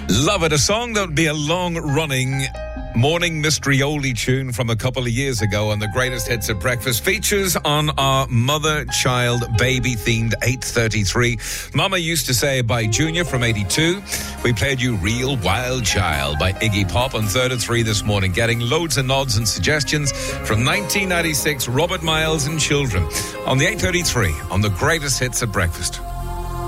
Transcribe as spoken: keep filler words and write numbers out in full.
Love it. A song that would be a long-running morning mystery oldie tune from a couple of years ago on the greatest hits at breakfast. Features on our mother-child baby-themed eight thirty-three. Mama Used to Say by Junior from eighty-two. We played you Real Wild Child by Iggy Pop on third at three this morning, getting loads of nods and suggestions from nineteen ninety-six, Robert Miles and Children on the eight thirty-three on the greatest hits at breakfast.